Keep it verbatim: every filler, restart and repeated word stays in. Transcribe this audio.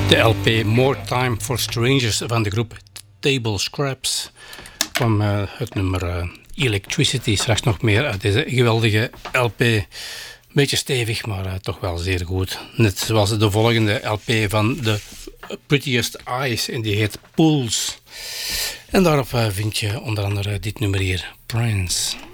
De L P More Time for Strangers van de groep Table Scraps kwam uh, het nummer uh, Electricity. Straks nog meer uit deze geweldige L P. Beetje stevig, maar uh, toch wel zeer goed. Net zoals de volgende L P van The Prettiest Eyes en die heet Pools. En daarop uh, vind je onder andere dit nummer hier, Prince.